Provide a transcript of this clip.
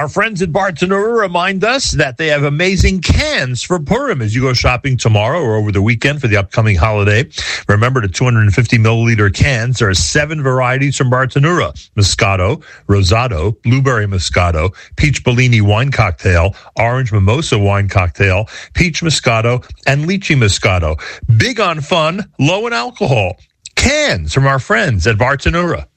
Our friends at Bartenura remind us that they have amazing cans for Purim as you go shopping tomorrow or over the weekend for the upcoming holiday. Remember, the 250 milliliter cans. There are 7 varieties from Bartenura: Moscato, Rosado, Blueberry Moscato, Peach Bellini Wine Cocktail, Orange Mimosa Wine Cocktail, Peach Moscato, and Lychee Moscato. Big on fun, low in alcohol. Cans from our friends at Bartenura.